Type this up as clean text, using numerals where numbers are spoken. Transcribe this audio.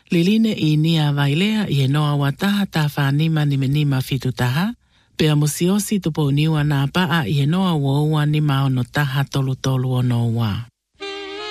Liline I nia vailea I noa wataha ta whanima ni menima fitu taha, pea musiosi tupo niwa na paa I noa woua ni maono taha tolu tolu o noa.